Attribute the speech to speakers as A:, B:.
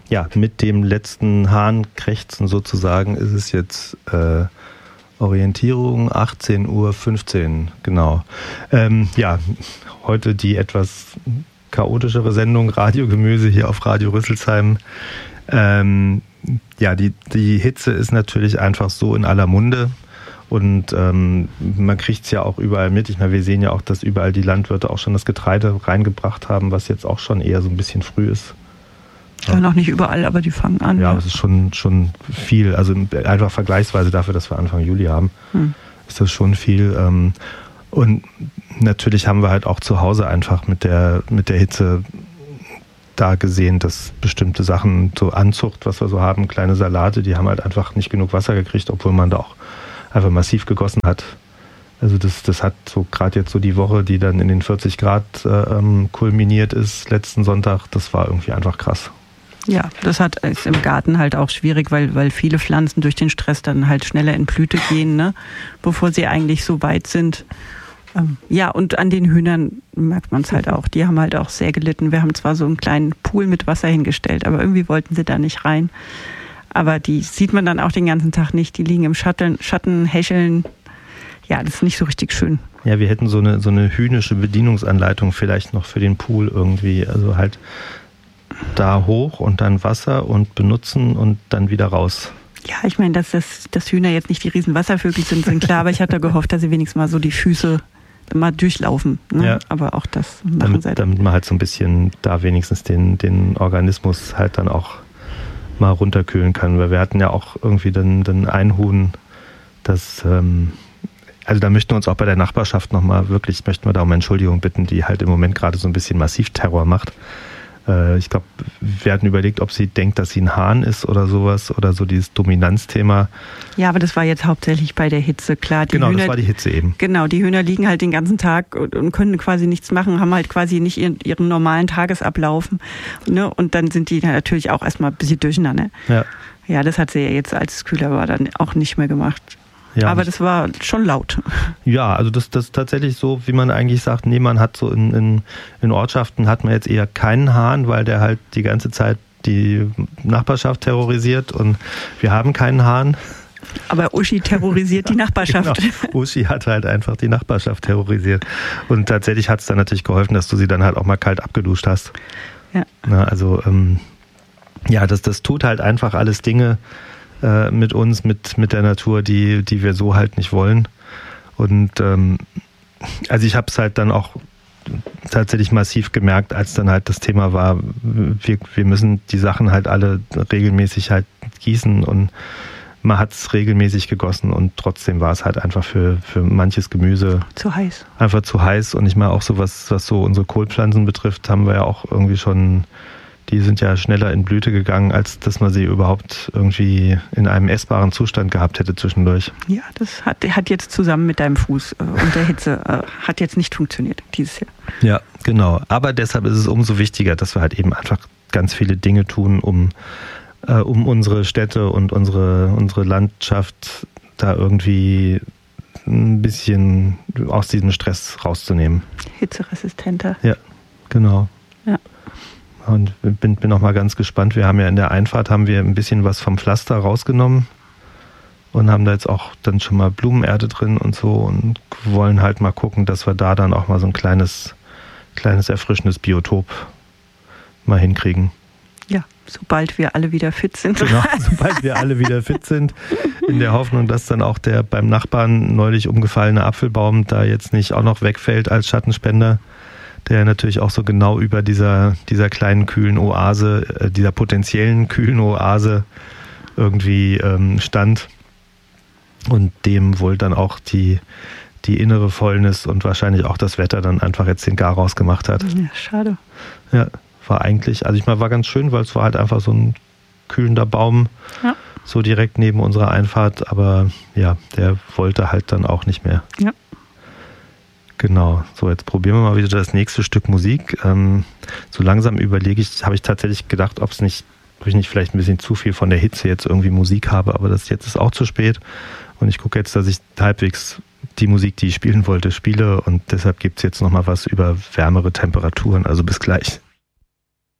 A: mit dem letzten Hahnkrächzen sozusagen ist es jetzt Orientierung 18:15 Uhr, genau. Heute die etwas chaotischere Sendung Radiogemüse hier auf Radio Rüsselsheim. Die Hitze ist natürlich einfach so in aller Munde und man kriegt es ja auch überall mit. Ich meine, wir sehen ja auch, dass überall die Landwirte auch schon das Getreide reingebracht haben, was jetzt auch schon eher so ein bisschen früh ist.
B: Ja, noch nicht überall, aber die fangen an.
A: Ja, aber es ist schon viel. Also einfach vergleichsweise dafür, dass wir Anfang Juli haben, ist das schon viel. Und natürlich haben wir halt auch zu Hause einfach mit der Hitze da gesehen, dass bestimmte Sachen, so Anzucht, was wir so haben, kleine Salate, die haben halt einfach nicht genug Wasser gekriegt, obwohl man da auch einfach massiv gegossen hat. Also das hat so gerade jetzt so die Woche, die dann in den 40 Grad kulminiert ist, letzten Sonntag, das war irgendwie einfach krass.
B: Ja, ist im Garten halt auch schwierig, weil viele Pflanzen durch den Stress dann halt schneller in Blüte gehen, ne? Bevor sie eigentlich so weit sind. Und an den Hühnern merkt man es halt auch. Die haben halt auch sehr gelitten. Wir haben zwar so einen kleinen Pool mit Wasser hingestellt, aber irgendwie wollten sie da nicht rein. Aber die sieht man dann auch den ganzen Tag nicht. Die liegen im Schatten, häscheln. Ja, das ist nicht so richtig schön.
A: Ja, wir hätten so eine hühnische Bedienungsanleitung vielleicht noch für den Pool irgendwie. Also halt da hoch und dann Wasser und benutzen und dann wieder raus.
B: Ja, ich meine, dass Hühner jetzt nicht die riesen Wasservögel sind klar, aber ich hatte gehofft, dass sie wenigstens mal so die Füße mal durchlaufen. Ne? Ja. Aber auch das machen sie.
A: Damit man halt so ein bisschen da wenigstens den Organismus halt dann auch mal runterkühlen kann. Weil wir hatten ja auch irgendwie dann ein Huhn, das also da möchten wir uns auch bei der Nachbarschaft möchten wir da um Entschuldigung bitten, die halt im Moment gerade so ein bisschen Massivterror macht. Ich glaube, wir hatten überlegt, ob sie denkt, dass sie ein Hahn ist oder sowas oder so dieses Dominanzthema.
B: Ja, aber das war jetzt hauptsächlich bei der Hitze, klar.
A: Genau, das war die Hitze eben.
B: Genau, die Hühner liegen halt den ganzen Tag und können quasi nichts machen, haben halt quasi nicht ihren normalen Tagesablauf. Ne? Und dann sind die natürlich auch erstmal ein bisschen durcheinander. Ja, das hat sie ja jetzt, als es kühler war, dann auch nicht mehr gemacht. Ja, aber das war schon laut.
A: Ja, also das ist tatsächlich so, wie man eigentlich sagt, man hat so in Ortschaften hat man jetzt eher keinen Hahn, weil der halt die ganze Zeit die Nachbarschaft terrorisiert und wir haben keinen Hahn.
B: Aber Uschi terrorisiert die Nachbarschaft.
A: Genau. Uschi hat halt einfach die Nachbarschaft terrorisiert. Und tatsächlich hat es dann natürlich geholfen, dass du sie dann halt auch mal kalt abgeduscht hast.
B: Ja.
A: Also das tut halt einfach alles Dinge mit uns, mit der Natur, die wir so halt nicht wollen. Und also ich habe es halt dann auch tatsächlich massiv gemerkt, als dann halt das Thema war, wir müssen die Sachen halt alle regelmäßig halt gießen und man hat es regelmäßig gegossen und trotzdem war es halt einfach für manches Gemüse
B: zu heiß.
A: Einfach zu heiß. Und ich meine auch so, was so unsere Kohlpflanzen betrifft, haben wir ja auch irgendwie schon, die sind ja schneller in Blüte gegangen, als dass man sie überhaupt irgendwie in einem essbaren Zustand gehabt hätte zwischendurch.
B: Ja, das hat jetzt zusammen mit deinem Fuß und der Hitze hat jetzt nicht funktioniert dieses Jahr.
A: Ja, genau. Aber deshalb ist es umso wichtiger, dass wir halt eben einfach ganz viele Dinge tun, um unsere Städte und unsere Landschaft da irgendwie ein bisschen aus diesem Stress rauszunehmen.
B: Hitzeresistenter.
A: Ja, genau.
B: Ja.
A: Und bin noch mal ganz gespannt. Wir haben ja in der Einfahrt ein bisschen was vom Pflaster rausgenommen und haben da jetzt auch dann schon mal Blumenerde drin und so und wollen halt mal gucken, dass wir da dann auch mal so ein kleines erfrischendes Biotop mal hinkriegen.
B: Ja, sobald wir alle wieder fit sind.
A: Genau, sobald wir alle wieder fit sind. In der Hoffnung, dass dann auch der beim Nachbarn neulich umgefallene Apfelbaum da jetzt nicht auch noch wegfällt als Schattenspender, der natürlich auch so genau über dieser kleinen kühlen Oase, dieser potenziellen kühlen Oase irgendwie stand und dem wohl dann auch die innere Fäulnis und wahrscheinlich auch das Wetter dann einfach jetzt den Garaus gemacht hat.
B: Ja, schade.
A: Ja, war eigentlich, also ich meine, war ganz schön, weil es war halt einfach so ein kühlender Baum, ja, so direkt neben unserer Einfahrt, aber ja, der wollte halt dann auch nicht mehr.
B: Ja.
A: Genau, so jetzt probieren wir mal wieder das nächste Stück Musik. So langsam habe ich tatsächlich gedacht, ob ich nicht vielleicht ein bisschen zu viel von der Hitze jetzt irgendwie Musik habe, aber jetzt ist auch zu spät und ich gucke jetzt, dass ich halbwegs die Musik, die ich spielen wollte, spiele und deshalb gibt es jetzt nochmal was über wärmere Temperaturen, also bis gleich.